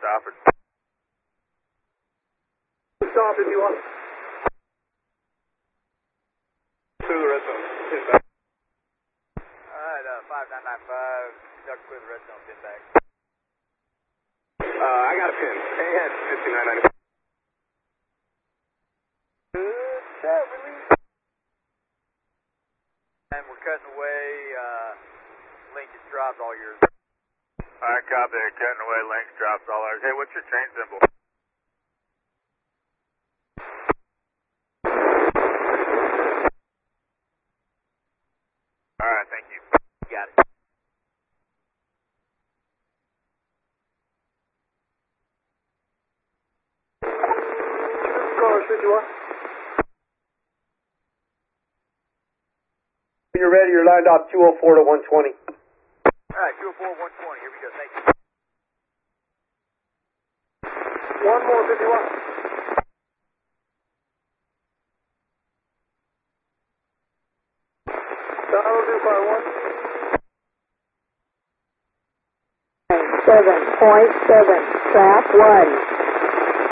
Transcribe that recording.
Stafford. Stop if you want. To the red zone. Pin back. Alright, 5995, duck clear the red zone, pin back. I got a pin. And 5995. Good shot, release. And we're cutting away, link is dropped, all yours. Alright, copy, cutting away, link drops, all ours. Hey, what's your train symbol? Alright, thank you. Got it. Car 51. When you're ready, you're lined up 204 to 120. Alright, 204, 120, here we go, thank you. One more 51. That'll do by 1. 7.7, trap 1.